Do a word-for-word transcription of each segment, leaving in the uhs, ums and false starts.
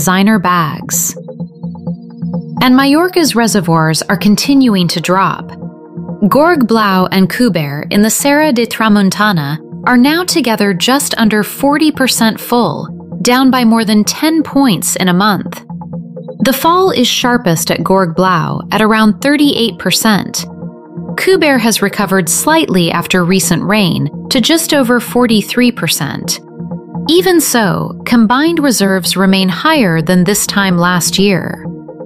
designer bags. And Mallorca's reservoirs are continuing to drop. Gorg Blau and Cuber in the Serra de Tramuntana are now together just under forty percent full, down by more than ten points in a month. The fall is sharpest at Gorg Blau at around thirty-eight percent. Cuber has recovered slightly after recent rain to just over forty-three percent. Even so, combined reserves remain higher than this time last year.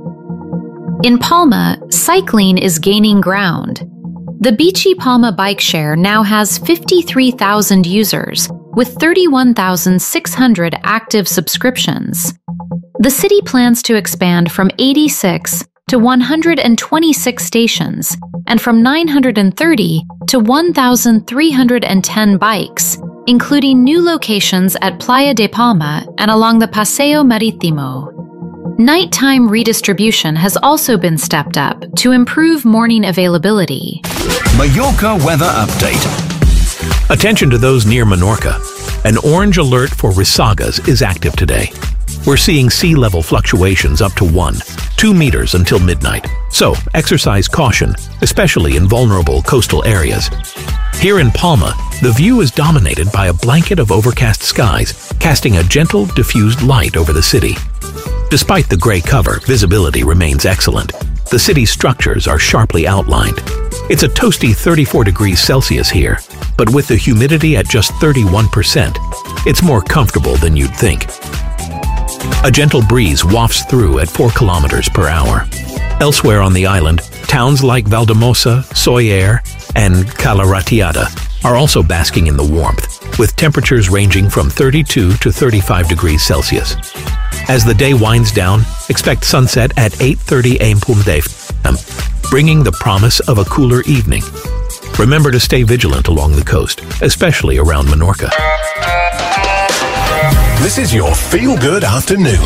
In Palma, cycling is gaining ground. The Bici Palma bike share now has fifty-three thousand users, with thirty-one thousand six hundred active subscriptions. The city plans to expand from eighty-six to one hundred twenty-six stations, and from nine hundred thirty to one thousand three hundred ten bikes, including new locations at Playa de Palma and along the Paseo Marítimo. Nighttime redistribution has also been stepped up to improve morning availability. Mallorca weather update. Attention to those near Menorca. An orange alert for risagas is active today. We're seeing sea level fluctuations up to one, two meters until midnight. So exercise caution, especially in vulnerable coastal areas. Here in Palma, the view is dominated by a blanket of overcast skies, casting a gentle, diffused light over the city. Despite the gray cover, visibility remains excellent. The city's structures are sharply outlined. It's a toasty thirty-four degrees Celsius here, but with the humidity at just thirty-one percent, it's more comfortable than you'd think. A gentle breeze wafts through at four kilometers per hour. Elsewhere on the island, towns like Valdemosa, Soller, and Calaratiada are also basking in the warmth, with temperatures ranging from thirty-two to thirty-five degrees Celsius. As the day winds down, expect sunset at eight thirty a m, bringing the promise of a cooler evening. Remember to stay vigilant along the coast, especially around Menorca. This is your feel-good afternoon.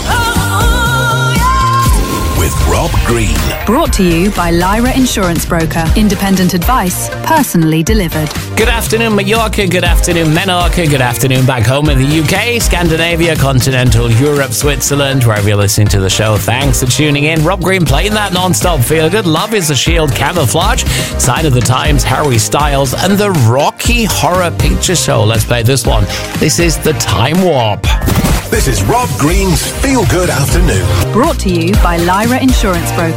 With Rob Green. Brought to you by Lyra Insurance Broker. Independent advice, personally delivered. Good afternoon, Mallorca. Good afternoon, Menorca. Good afternoon back home in the U K, Scandinavia, continental Europe, Switzerland, wherever you're listening to the show. Thanks for tuning in. Rob Green playing that non-stop feel-good. Love is a Shield, Camouflage, Sign of the Times, Harry Styles, and the Rocky Horror Picture Show. Let's play this one. This is The Time Warp. This is Rob Green's Feel Good Afternoon. Brought to you by Lyra Insurance Broker.